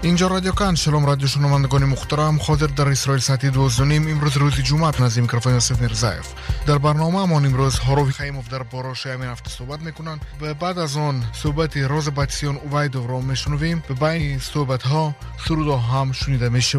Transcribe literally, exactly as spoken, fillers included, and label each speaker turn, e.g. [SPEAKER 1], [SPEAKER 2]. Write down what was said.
[SPEAKER 1] اینجا رادیو کن. شلوم رادیو شنوندگان محترم، خاطر در اسرائیل ساعتی دوازده و نیم امروز روز جمعه نزدیک میکروفون یوسف میرزایف. در برنامه ما امروز هاروی خیموف در باراش همین هفته صحبت میکنن و بعد از آن صحبت روز باتسیون اویدوف رو میشنویم. به بین صحبت ها سرود هم شنیده میشه.